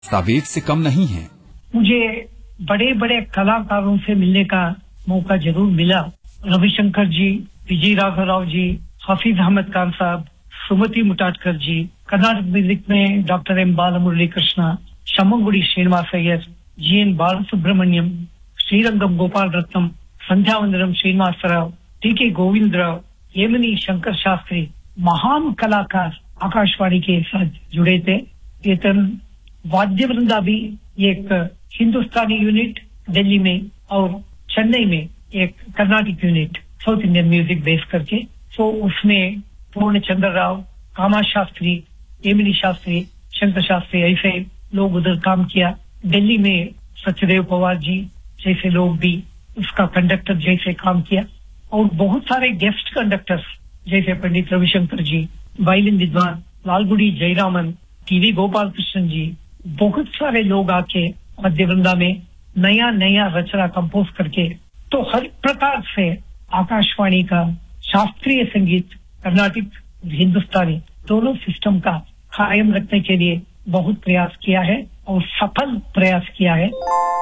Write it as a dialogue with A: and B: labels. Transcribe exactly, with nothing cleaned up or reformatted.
A: दस्तावेज से कम नहीं है।
B: मुझे बड़े बड़े कलाकारों से मिलने का मौका जरूर मिला। रविशंकर जी, विजय राघव राव जी, हफीज अहमद खान साहब, सुमति मुटाटकर जी, कर्नाटक म्यूजिक में doctor M Balamurali Krishna, शम्मंगुड़ी Srinivas Iyer, G N Balasubrahmanyam, Srirangam Gopal Ratnam, संध्यावंदनम Srinivas Rao, T के गोविंद राव, येमनी शंकर शास्त्री, महान कलाकार आकाशवाणी के साथ जुड़े थे। केतन वाद्य वृंदा भी एक हिंदुस्तानी यूनिट दिल्ली में और चेन्नई में एक Karnataka unit south Indian music bass करके, तो उसमें पूर्ण चंद्र राव, कामा शास्त्री, येमिनी शास्त्री, शंकर शास्त्री, ऐसे लोग उधर काम किया। दिल्ली में सत्यदेव पवार जी जैसे लोग भी उसका कंडक्टर जैसे काम किया और बहुत सारे गेस्ट कंडक्टर्स जैसे पंडित रविशंकर जी, वायलिन विद्वान लालगुड़ी जयरामन, टीवी गोपाल कृष्णन जी, बहुत सारे लोग आके मध्य वृंदा में नया नया रचना कंपोज करके, तो हर प्रकार से आकाशवाणी का शास्त्रीय संगीत, कर्नाटक, हिंदुस्तानी दोनों सिस्टम का कायम रखने के लिए बहुत प्रयास किया है और सफल प्रयास किया है।